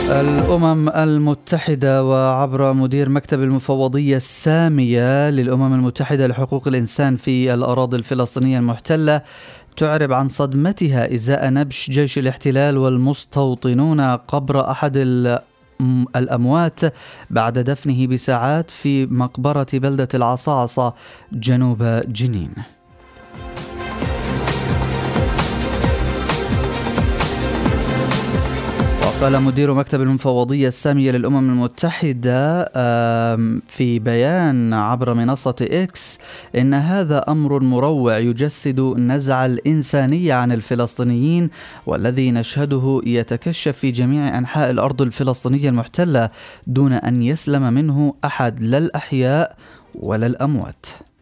الأمم المتحدة وعبر مدير مكتب المفوضية السامية للأمم المتحدة لحقوق الإنسان في الأراضي الفلسطينية المحتلة تعرب عن صدمتها إزاء نبش جيش الاحتلال والمستوطنون قبر أحد الأموات بعد دفنه بساعات في مقبرة بلدة العصاعصة جنوب جنين. قال مدير مكتب المفوضية السامية للأمم المتحدة في بيان عبر منصة إكس إن هذا أمر مروع يجسد نزع الإنسانية عن الفلسطينيين والذي نشهده يتكشف في جميع أنحاء الأرض الفلسطينية المحتلة دون أن يسلم منه أحد لا الأحياء ولا الأموات.